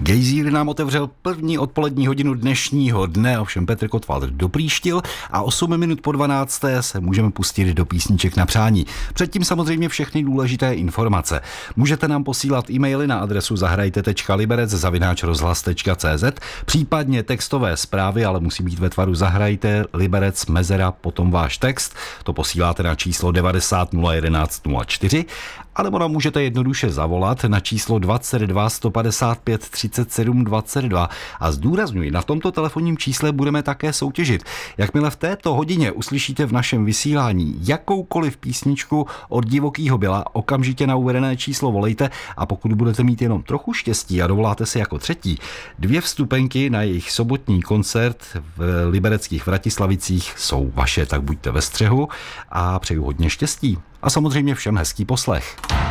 Gejzír nám otevřel první odpolední hodinu dnešního dne, ovšem Petr Kotwald doplíštil a 8 minut po 12. se můžeme pustit do písniček na přání. Předtím samozřejmě všechny důležité informace. Můžete nám posílat e-maily na adresu zahrajte.liberec@rozhlas.cz, případně textové zprávy, ale musí být ve tvaru zahrajte, Liberec, mezera, potom váš text. To posíláte na číslo 90 011 04, alebo nám můžete jednoduše zavolat na číslo 22 155 37 22 a zdůrazňuji, na tomto telefonním čísle budeme také soutěžit. Jakmile v této hodině uslyšíte v našem vysílání jakoukoliv písničku od Divokýho Billa, okamžitě na uvedené číslo volejte a pokud budete mít jenom trochu štěstí a dovoláte si jako třetí 2 vstupenky na jejich sobotní koncert v libereckých Vratislavicích jsou vaše, tak buďte ve střehu a přeju hodně štěstí. A samozřejmě všem hezký poslech.